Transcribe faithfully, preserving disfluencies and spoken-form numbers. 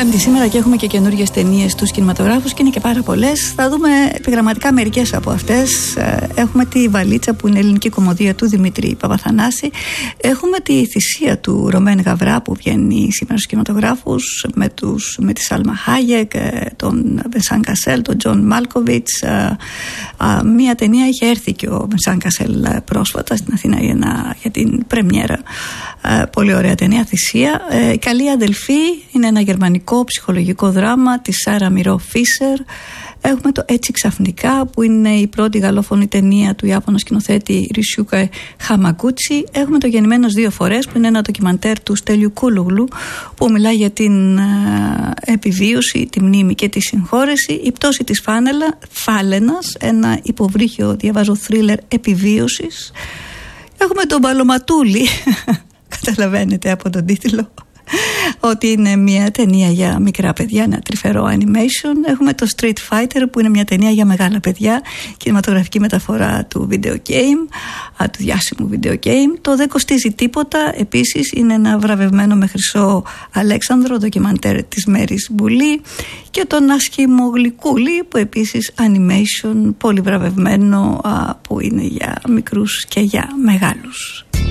Πέμπτη σήμερα και έχουμε και καινούργιες ταινίες στους κινηματογράφους και είναι και πάρα πολλές. Θα δούμε επιγραμματικά μερικές από αυτές. Έχουμε τη Βαλίτσα που είναι ελληνική κομμωδία του Δημήτρη Παπαθανάση. Έχουμε τη Θυσία του Ρωμέν Γαβρά που βγαίνει σήμερα στους κινηματογράφους με, τους, με τη Σάλμα Χάγεκ, τον Βενσάν Κασέλ, τον Τζον Μάλκοβιτς. Μία ταινία είχε έρθει και ο Βενσάν Κασέλ πρόσφατα στην Αθήνα για, ένα, για την πρεμιέρα. Πολύ ωραία ταινία, Θυσία. Καλή αδελφή είναι ένα γερμανικό ψυχολογικό δράμα της Σάρα Μιρό Φίσερ. Έχουμε το Έτσι ξαφνικά που είναι η πρώτη γαλλόφωνη ταινία του Ιάπωνα σκηνοθέτη Ρισιούκα Χαμαγκούτσι. Έχουμε το Γεννημένος δύο φορές που είναι ένα ντοκιμαντέρ του Στέλιου Κούλουγλου που μιλάει για την ε, επιβίωση, τη μνήμη και τη συγχώρεση. Η πτώση της φάνελα, Φάλαινας, ένα υποβρύχιο διαβάζω θρίλερ επιβίωσης. Έχουμε τον Παλωματούλη, καταλαβαίνετε από τον τίτλο ότι είναι μια ταινία για μικρά παιδιά, ένα τρυφερό animation. Έχουμε το Street Fighter που είναι μια ταινία για μεγάλα παιδιά, κινηματογραφική μεταφορά του video game, του διάσημου video game. Το Δεν κοστίζει τίποτα επίσης είναι ένα βραβευμένο με χρυσό Αλέξανδρο ντοκιμαντέρ της Μέρης Μπουλή, και τον Άσχημο Γλυκούλη που επίσης animation πολύ βραβευμένο, που είναι για μικρούς και για μεγάλους.